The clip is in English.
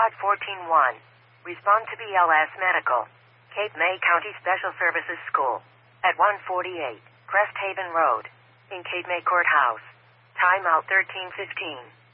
Squad 14-1. Respond to BLS Medical. Cape May County Special Services School. At 148 Crest Haven Road. In Cape May Courthouse. Timeout 13:15.